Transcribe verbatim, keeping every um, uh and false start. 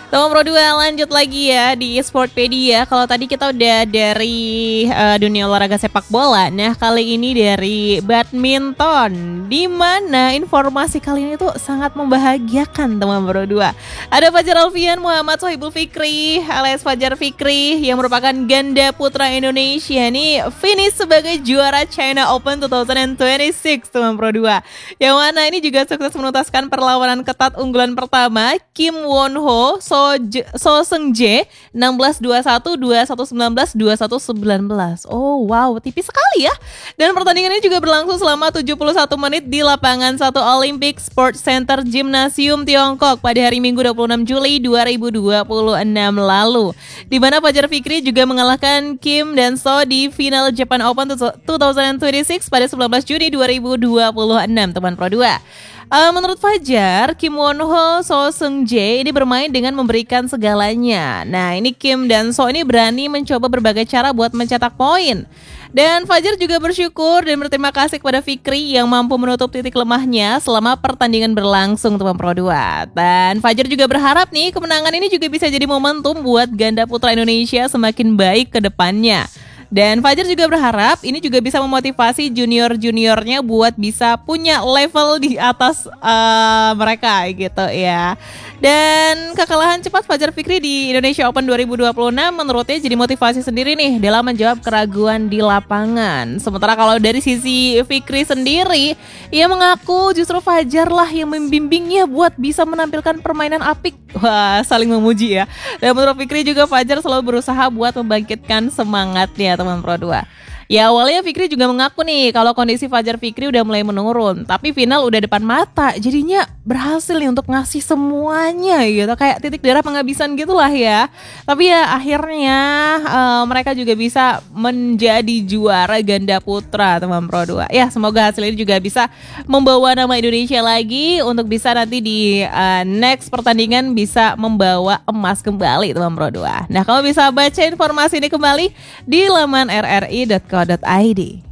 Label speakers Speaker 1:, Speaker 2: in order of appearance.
Speaker 1: Teman Pro dua lanjut lagi ya di Sportpedia. Kalau tadi kita udah dari uh, dunia olahraga sepak bola, nah kali ini dari badminton, di mana informasi kali ini tuh sangat membahagiakan teman Pro dua. Ada Fajar Alfian Muhammad Sohibul Fikri alias Fajar Fikri yang merupakan ganda putra Indonesia nih finish sebagai juara China Open dua ribu dua puluh enam teman Pro dua. Yang mana ini juga sukses menuntaskan perlawanan ketat unggulan pertama Kim Won Ho So, so Seung Jae enam belas dua puluh satu, dua puluh satu sembilan belas, dua puluh satu sembilan belas. Oh wow, tipis sekali ya. Dan pertandingan ini juga berlangsung selama tujuh puluh satu menit di lapangan satu Olympic Sports Center Gymnasium Tiongkok pada hari Minggu dua puluh enam Juli dua ribu dua puluh enam lalu. Di mana Fajar Fikri juga mengalahkan Kim dan So di final Japan Open dua ribu dua puluh enam pada sembilan belas Juni dua ribu dua puluh enam teman Pro dua. Uh, menurut Fajar, Kim Won Ho So Seung Jae ini bermain dengan memberikan segalanya. Nah, ini Kim dan So ini berani mencoba berbagai cara buat mencetak poin. Dan Fajar juga bersyukur dan berterima kasih kepada Fikri yang mampu menutup titik lemahnya selama pertandingan berlangsung teman Pro dua. Dan Fajar juga berharap nih kemenangan ini juga bisa jadi momentum buat ganda putra Indonesia semakin baik ke depannya. Dan Fajar juga berharap ini juga bisa memotivasi junior-juniornya buat bisa punya level di atas uh, mereka gitu ya. Dan kekalahan cepat Fajar Fikri di Indonesia Open dua ribu dua puluh enam menurutnya jadi motivasi sendiri nih dalam menjawab keraguan di lapangan. Sementara kalau dari sisi Fikri sendiri, ia mengaku justru Fajar lah yang membimbingnya buat bisa menampilkan permainan apik. Wah, saling memuji ya. Dan menurut Fikri juga Fajar selalu berusaha buat membangkitkan semangatnya teman Pro dua. Ya awalnya Fikri juga mengaku nih kalau kondisi Fajar Fikri udah mulai menurun, tapi final udah depan mata, jadinya berhasil nih untuk ngasih semuanya gitu, kayak titik darah penghabisan gitulah ya. Tapi ya akhirnya uh, mereka juga bisa menjadi juara ganda putra teman Pro dua. Ya semoga hasil ini juga bisa membawa nama Indonesia lagi untuk bisa nanti di uh, next pertandingan bisa membawa emas kembali teman Pro dua. Nah kamu bisa baca informasi ini kembali di laman r r i dot co dot i d.